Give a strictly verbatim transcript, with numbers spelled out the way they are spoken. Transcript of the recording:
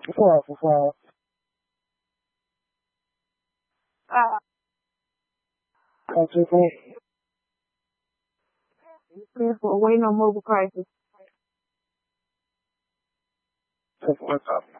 For for for. Uh, That's okay. praying for waiting on mobile crisis. That's what's up.